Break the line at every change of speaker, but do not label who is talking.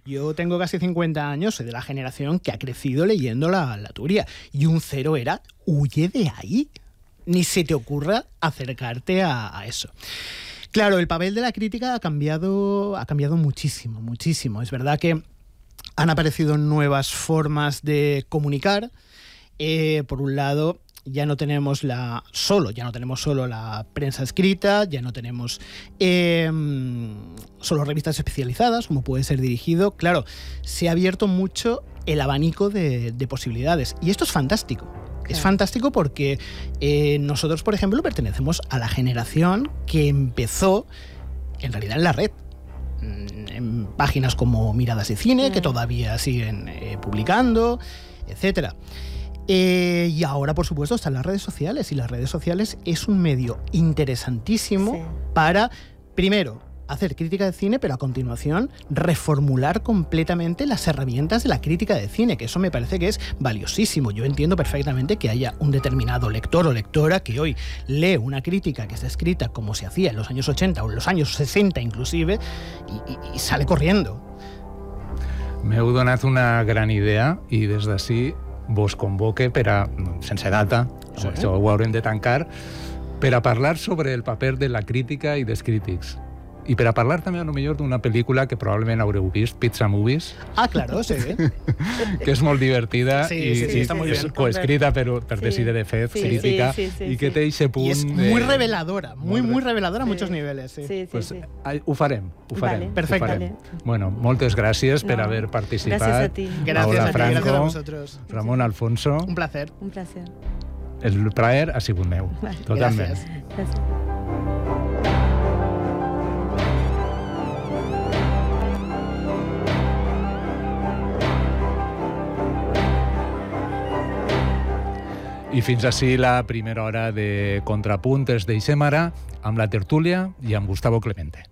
Yo tengo casi 50 años, soy de la generación que ha crecido leyendo la Turia. Y un cero era, huye de ahí. Ni se te ocurra acercarte a eso. Claro, el papel de la crítica ha cambiado muchísimo, muchísimo. Es verdad que han aparecido nuevas formas de comunicar. Por un lado, ya no tenemos solo la prensa escrita, ya no tenemos solo revistas especializadas, como puede ser Dirigido. Claro, se ha abierto mucho el abanico de posibilidades. Y esto es fantástico. Claro. Es fantástico porque nosotros, por ejemplo, pertenecemos a la generación que empezó, en realidad, en la red. En páginas como Miradas de Cine, que todavía siguen publicando, etcétera. Y ahora, por supuesto, están las redes sociales. Y las redes sociales es un medio interesantísimo para, primero, hacer crítica de cine, pero a continuación reformular completamente las herramientas de la crítica de cine, que eso me parece que es valiosísimo. Yo entiendo perfectamente que haya un determinado lector o lectora que hoy lee una crítica que está escrita como se hacía en los años 80 o en los años 60 inclusive y sale corriendo.
M'heu donat una gran idea i des d'ací vos convoque per a, sense data, això ho haurem de tancar, per a parlar sobre el paper de la crítica i dels crítics. I per a parlar també, a lo millor, d'una pel·lícula que probablement haureu vist, Pizza Movies.
Ah, claro, sí.
Que és molt divertida
i
està molt ben coescrita per Decidefez, crítica, i que té aquest punt...
I és muy reveladora, muy reveladora a muchos niveles.
Pues ho farem.
Vale, perfecte.
Bueno, moltes gràcies per haver participat.
Gràcies a ti.
Gràcies a vosotros.
Ramon Alfonso.
Un placer.
Un placer.
El plaer ha sigut meu. Totalment.
Gràcies.
I fins ací la primera hora de Contrapunt. Els deixem ara amb la tertúlia i amb Gustavo Clemente.